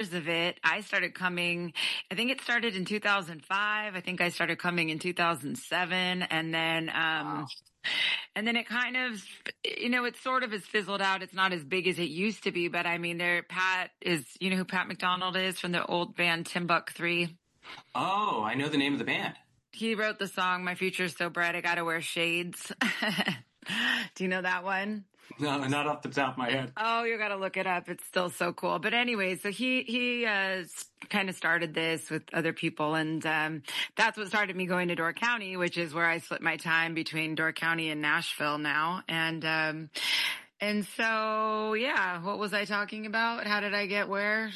of it. I started coming, I think it started in 2005. I think I started coming in 2007. Wow. And then it kind of, it sort of has fizzled out. It's not as big as it used to be, but I mean, Pat is, you know who Pat McDonald is from the old band Timbuk 3? Oh, I know the name of the band. He wrote the song, My Future's So Bright, I Gotta Wear Shades. Do you know that one? No, not off the top of my head. Oh, you got to look it up. It's still so cool. But anyway, so he kind of started this with other people, and that's what started me going to Door County, which is where I split my time between Door County and Nashville now. And so, yeah, what was I talking about? How did I get where?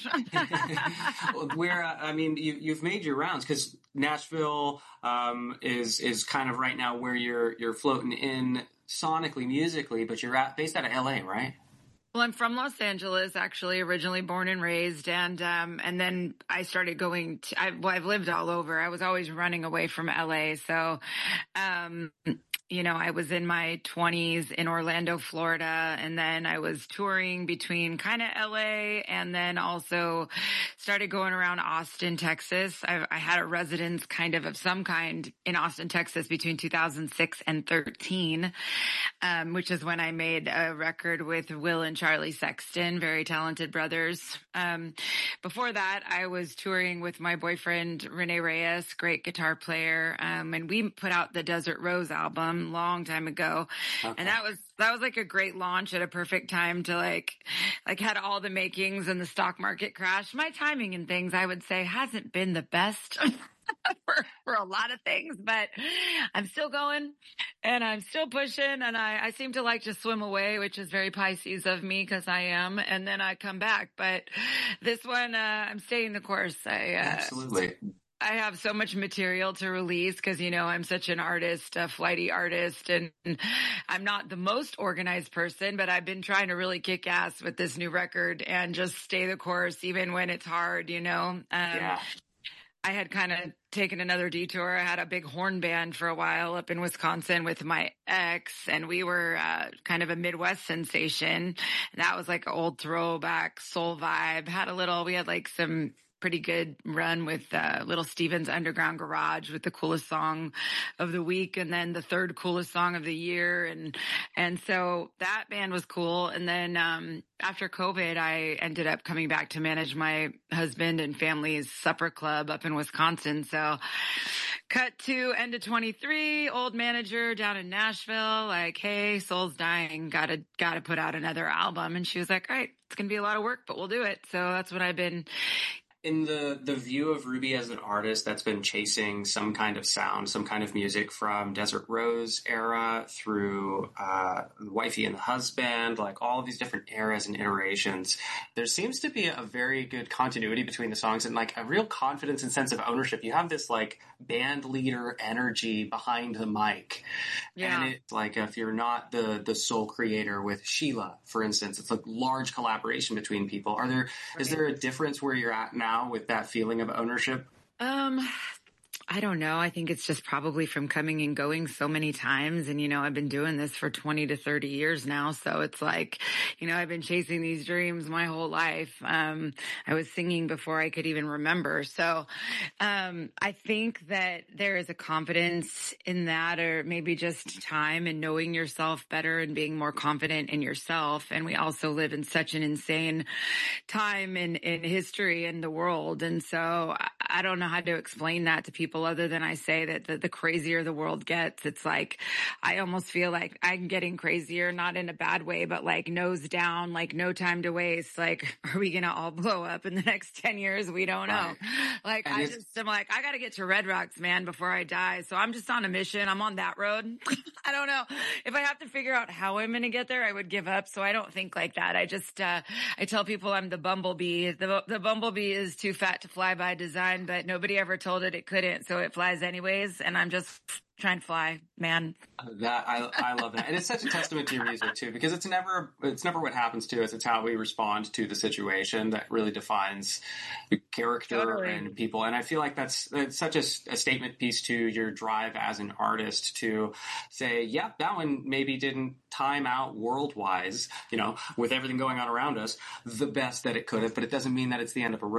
You've made your rounds because Nashville is kind of right now where you're floating in sonically, musically, but you're based out of LA, right? Well, I'm from Los Angeles, actually, originally born and raised, and then I started going I've lived all over. I was always running away from LA, so I was in my 20s in Orlando, Florida, and then I was touring between kind of LA and then also started going around Austin, Texas. I had a residence of some kind in Austin, Texas between 2006 and 13, which is when I made a record with Will and Charlie Sexton, very talented brothers. Before that, I was touring with my boyfriend, Rene Reyes, great guitar player, and we put out the Desert Rose album long time ago. Okay. And that was like a great launch at a perfect time to like had all the makings and the stock market crash. My timing and things, I would say, hasn't been the best for a lot of things, but I'm still going and I'm still pushing, and I seem to like to swim away, which is very Pisces of me because I am, and then I come back. But this one, I'm staying the course. Absolutely. I have so much material to release because, I'm such an artist, a flighty artist, and I'm not the most organized person, but I've been trying to really kick ass with this new record and just stay the course even when it's hard, Yeah. I had kind of taken another detour. I had a big horn band for a while up in Wisconsin with my ex, and we were kind of a Midwest sensation. And that was like an old throwback soul vibe. We had like some pretty good run with Little Steven's Underground Garage with the coolest song of the week, and then the third coolest song of the year, and so that band was cool. And then after COVID, I ended up coming back to manage my husband and family's supper club up in Wisconsin. So cut to end of 23, old manager down in Nashville, like, hey, soul's dying, gotta put out another album. And she was like, all right, it's gonna be a lot of work, but we'll do it. So that's what I've been. In the view of Ruby as an artist that's been chasing some kind of sound, some kind of music from Desert Rose era through Wifey and the Husband, like all of these different eras and iterations, there seems to be a very good continuity between the songs and like a real confidence and sense of ownership. You have this like band leader energy behind the mic. Yeah. And it's like if you're not the sole creator with Sheila, for instance, it's a large collaboration between people. Is there a difference where you're at now with that feeling of ownership? I don't know. I think it's just probably from coming and going so many times. And, I've been doing this for 20 to 30 years now. So it's like, I've been chasing these dreams my whole life. I was singing before I could even remember. So, I think that there is a confidence in that, or maybe just time and knowing yourself better and being more confident in yourself. And we also live in such an insane time in history and the world. And so I don't know how to explain that to people other than I say that the crazier the world gets, it's like, I almost feel like I'm getting crazier, not in a bad way, but like nose down, like no time to waste. Like, are we going to all blow up in the next 10 years? We don't know. Like, I'm like, I got to get to Red Rocks, man, before I die. So I'm just on a mission. I'm on that road. I don't know. If I have to figure out how I'm going to get there, I would give up. So I don't think like that. I just, I tell people I'm the bumblebee. The bumblebee is too fat to fly by design, but nobody ever told it couldn't. So it flies anyways. And I'm just trying to fly, man. That I love that. And it's such a testament to your music too, because it's never what happens to us. It's how we respond to the situation that really defines character and people. And I feel like that's such a statement piece to your drive as an artist to say, yep, that one maybe didn't time out world-wise, with everything going on around us, the best that it could have, but it doesn't mean that it's the end of a road.